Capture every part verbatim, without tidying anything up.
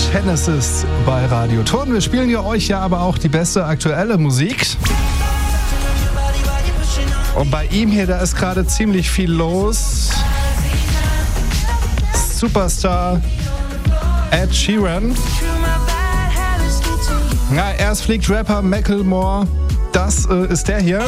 Genesis bei Radio Ton. Wir spielen ja euch ja aber auch die beste aktuelle Musik. Und bei ihm hier, da ist gerade ziemlich viel los. Superstar Ed Sheeran. Na, erst fliegt Rapper Macklemore. Das äh, ist der hier.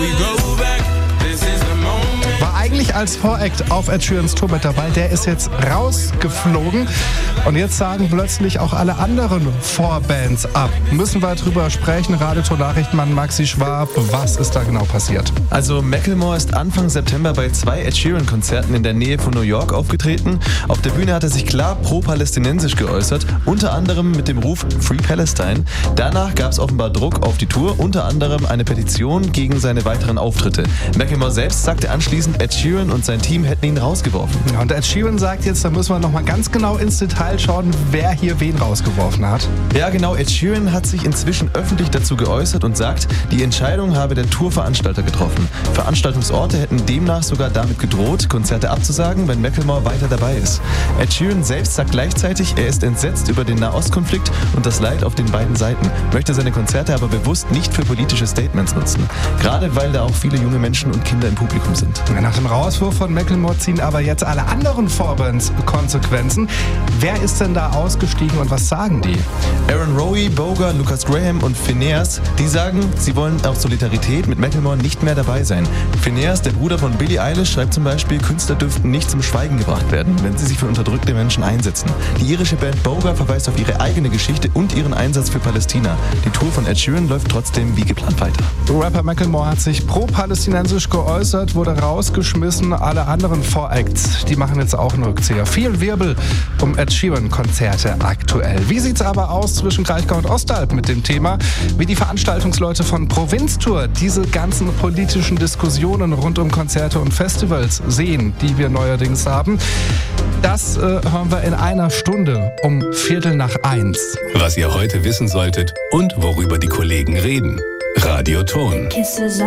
War eigentlich als Voract auf Ed Sheerans Tour mit dabei. Der ist jetzt rausgeflogen. Und jetzt sagen plötzlich auch alle anderen Vorbands ab. Müssen wir drüber sprechen. Radioton-Nachrichtenmann Maxi Schwab. Was ist da genau passiert? Also Macklemore ist Anfang September bei zwei Ed Sheeran-Konzerten in der Nähe von New York aufgetreten. Auf der Bühne hat er sich klar pro-palästinensisch geäußert. Unter anderem mit dem Ruf Free Palestine. Danach gab es offenbar Druck auf die Tour. Unter anderem eine Petition gegen seine weiteren Auftritte. Macklemore selbst sagte anschließend, Ed Sheeran und sein Team hätten ihn rausgeworfen. Ja, und Ed Sheeran sagt jetzt, da müssen wir nochmal ganz genau ins Detail schauen, wer hier wen rausgeworfen hat. Ja genau, Ed Sheeran hat sich inzwischen öffentlich dazu geäußert und sagt, die Entscheidung habe der Tourveranstalter getroffen. Veranstaltungsorte hätten demnach sogar damit gedroht, Konzerte abzusagen, wenn Macklemore weiter dabei ist. Ed Sheeran selbst sagt gleichzeitig, er ist entsetzt über den Nahostkonflikt und das Leid auf den beiden Seiten, möchte seine Konzerte aber bewusst nicht für politische Statements nutzen. Gerade weil da auch viele junge Menschen und Kinder im Publikum sind. Nach dem Rauswurf von Macklemore ziehen aber jetzt alle anderen Vorbands Konsequenzen. Wer ist denn da ausgestiegen und was sagen die? Aaron Rowe, Boga, Lucas Graham und Phineas, die sagen, sie wollen aus Solidarität mit Macklemore nicht mehr dabei sein. Phineas, der Bruder von Billie Eilish, schreibt zum Beispiel, Künstler dürften nicht zum Schweigen gebracht werden, wenn sie sich für unterdrückte Menschen einsetzen. Die irische Band Boga verweist auf ihre eigene Geschichte und ihren Einsatz für Palästina. Die Tour von Ed Sheeran läuft trotzdem wie geplant weiter. Rapper Macklemore hat sich pro-palästinensisch geäußert, wurde rausgeschmissen. Alle anderen Voracts, die machen jetzt auch einen Rückzieher. Viel Wirbel um Ed Sheeran-Konzerte aktuell. Wie sieht's aber aus zwischen Kraichgau und Ostalb mit dem Thema? Wie die Veranstaltungsleute von Provinztour diese ganzen politischen Diskussionen rund um Konzerte und Festivals sehen, die wir neuerdings haben. Das äh, hören wir in einer Stunde um Viertel nach eins. Was ihr heute wissen solltet und worüber die Kollegen reden. Radio Ton.